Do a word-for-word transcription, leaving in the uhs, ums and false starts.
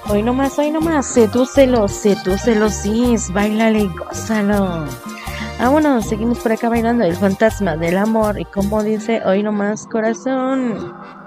Hoy nomás, hoy nomás, sedúcelo, sedúcelo, sí, bailale y gózalo. Vámonos, seguimos por acá bailando el fantasma del amor. Y como dice, hoy nomás, corazón.